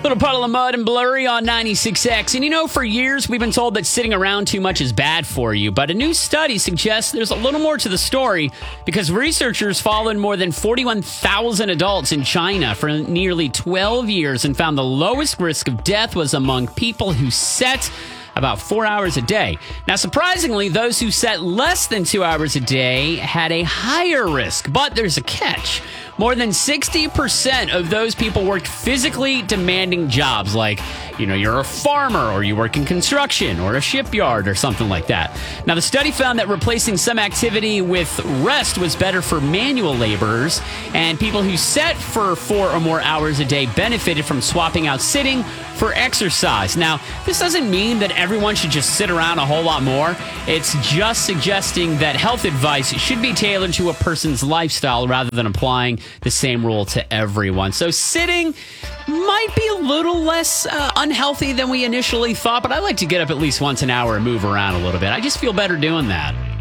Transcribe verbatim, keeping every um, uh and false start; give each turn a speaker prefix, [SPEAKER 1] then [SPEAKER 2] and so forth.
[SPEAKER 1] Little puddle of mud and blurry on ninety-six X. And you know, for years we've been told that sitting around too much is bad for you. But a new study suggests there's a little more to the story because researchers followed more than forty-one thousand adults in China for nearly twelve years and found the lowest risk of death was among people who sat about four hours a day. Now, surprisingly, those who sat less than two hours a day had a higher risk. But there's a catch. More than sixty percent of those people worked physically demanding jobs like, you know, you're a farmer or you work in construction or a shipyard or something like that. Now, the study found that replacing some activity with rest was better for manual laborers, and people who sat for four or more hours a day benefited from swapping out sitting for exercise. Now, this doesn't mean that everyone should just sit around a whole lot more. It's just suggesting that health advice should be tailored to a person's lifestyle rather than applying the same rule to everyone. So sitting might be a little less uh, unhealthy than we initially thought, but I like to get up at least once an hour and move around a little bit. I just feel better doing that.